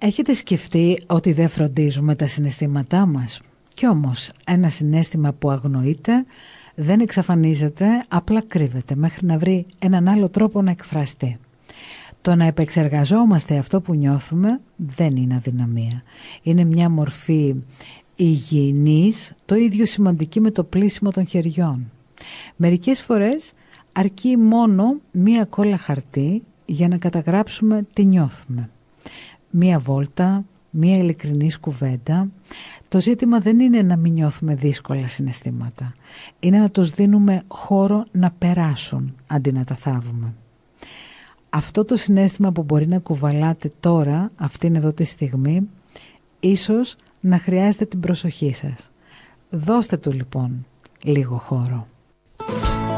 Έχετε σκεφτεί ότι δεν φροντίζουμε τα συναισθήματά μας? Κι όμως ένα συναίσθημα που αγνοείται δεν εξαφανίζεται, απλά κρύβεται μέχρι να βρει έναν άλλο τρόπο να εκφραστεί. Το να επεξεργαζόμαστε αυτό που νιώθουμε δεν είναι αδυναμία. Είναι μια μορφή υγιεινής, το ίδιο σημαντική με το πλύσιμο των χεριών. Μερικές φορές αρκεί μόνο μία κόλλα χαρτί για να καταγράψουμε τι νιώθουμε. Μία βόλτα, μία ειλικρινής κουβέντα. Το ζήτημα δεν είναι να μην νιώθουμε δύσκολα συναισθήματα. Είναι να τους δίνουμε χώρο να περάσουν αντί να τα θάβουμε. Αυτό το συναίσθημα που μπορεί να κουβαλάτε τώρα, αυτήν εδώ τη στιγμή, ίσως να χρειάζεται την προσοχή σας. Δώστε του λοιπόν λίγο χώρο.